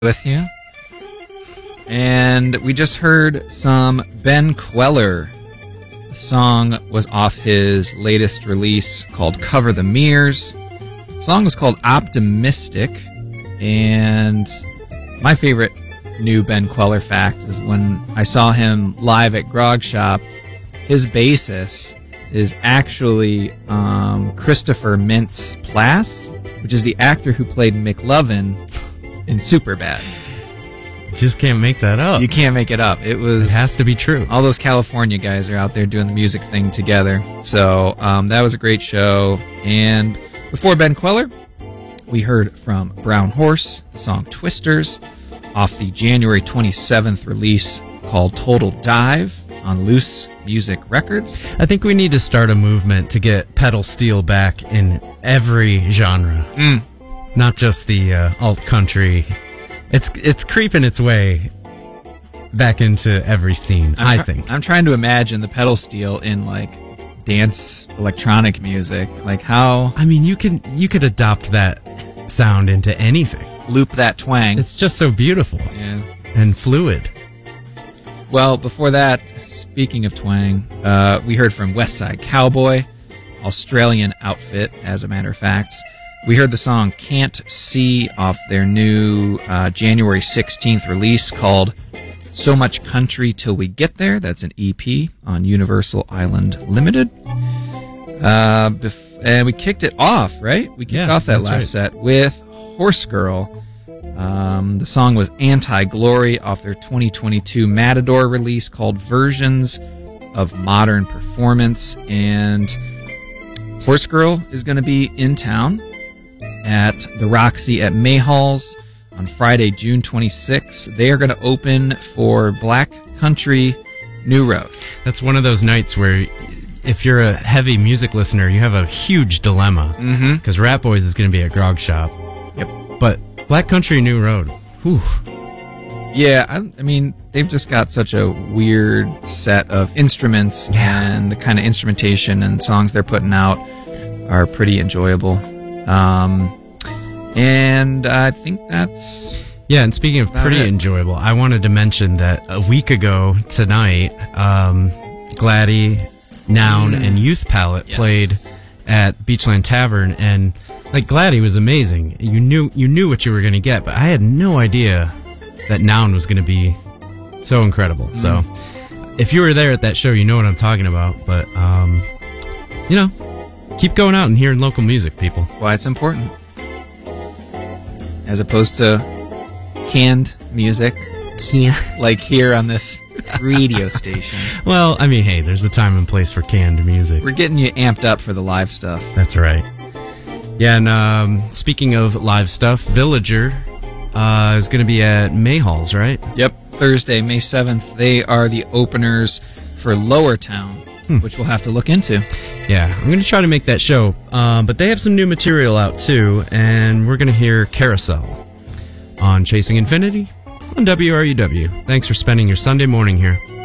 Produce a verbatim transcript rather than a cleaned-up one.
with you. And we just heard some Ben Kweller. The song was off his latest release called Cover the Mirrors. The song was called Optimistic. And my favorite new Ben Kweller fact is when I saw him live at Grog Shop, his bassist is actually um, Christopher Mintz-Plasse, which is the actor who played McLovin in Superbad. You just can't make that up. You can't make it up. It was. It has to be true. All those California guys are out there doing the music thing together. So um, that was a great show. And before Ben Kweller, we heard from Brown Horse, the song Twisters, off the January twenty-seventh release called Total Dive on Loose Music Records. I think we need to start a movement to get pedal steel back in every genre. Mm. Not just the uh, alt country. It's it's creeping its way back into every scene, I'm I try- think. I'm trying to imagine the pedal steel in like dance electronic music. Like how I mean, you can you could adopt that sound into anything. loop that twang. It's just so beautiful yeah. and fluid. Well, before that, speaking of twang, uh, we heard from West Side Cowboy, Australian outfit, as a matter of fact. We heard the song Can't See off their new uh, January sixteenth release called So Much Country Till We Get There. That's an E P on Universal Island Limited. Uh, bef- and we kicked it off, right? We kicked Yeah, off that that's last right. set with Horse Girl. Um, the song was Anti-Glory off their twenty twenty-two Matador release called Versions of Modern Performance. And Horse Girl is going to be in town at the Roxy at Mayhalls on Friday, June twenty-sixth. They are going to open for Black Country New Road. That's one of those nights where if you're a heavy music listener, you have a huge dilemma. Mm-hmm. Because Rat Boys is going to be at Grog Shop. Yep. But Black Country New Road, whew. Yeah, I, I mean, they've just got such a weird set of instruments, Yeah. and the kind of instrumentation and songs they're putting out are pretty enjoyable. Um, and I think that's... Yeah, and speaking of About pretty it. enjoyable, I wanted to mention that a week ago tonight, um, Gladdy, Noun, Mm. and Youth Palette Yes. played at Beachland Tavern, and like Gladdy was amazing. You knew you knew what you were going to get, but I had no idea that Noun was going to be so incredible. Mm. So, if you were there at that show, you know what I'm talking about. But um, you know, keep going out and hearing local music, people. That's why it's important. As opposed to canned music, Yeah. like here on this radio station. Well, I mean, hey, there's a time and place for canned music. We're getting you amped up for the live stuff. That's right. Yeah, and um, speaking of live stuff, Villager uh, is going to be at Mayhalls, right? Yep, Thursday, May seventh. They are the openers for Lower Town, Hmm. which we'll have to look into. Yeah, I'm going to try to make that show. Um, but they have some new material out, too, and we're going to hear Carousel on Chasing Infinity on W R U W. Thanks for spending your Sunday morning here.